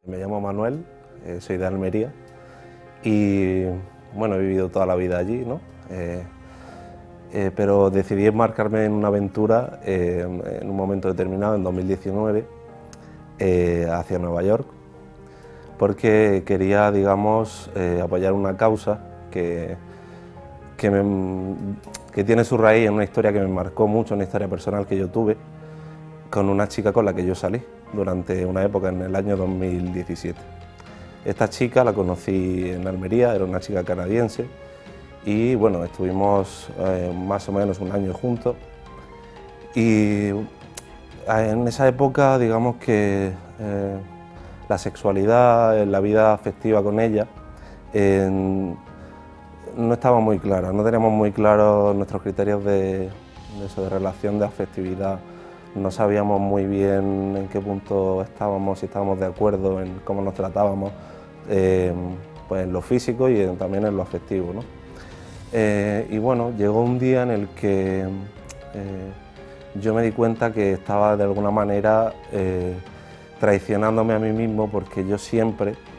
Me llamo Manuel, soy de Almería y bueno, he vivido toda la vida allí, ¿no? Pero decidí embarcarme en una aventura en un momento determinado, en 2019, hacia Nueva York, porque quería, digamos, apoyar una causa que, que tiene su raíz en una historia que me marcó mucho, una historia personal que yo tuve con una chica con la que yo salí durante una época en el año 2017. Esta chica la conocí en Almería, era una chica canadiense y bueno, estuvimos más o menos un año juntos y en esa época digamos que la sexualidad, la vida afectiva con ella no estaba muy clara, no teníamos muy claros nuestros criterios de relación, de afectividad. No sabíamos muy bien en qué punto estábamos, si estábamos de acuerdo en cómo nos tratábamos, pues en lo físico y también en lo afectivo, ¿no? Y bueno, llegó un día en el que yo me di cuenta que estaba de alguna manera traicionándome a mí mismo, porque yo siempre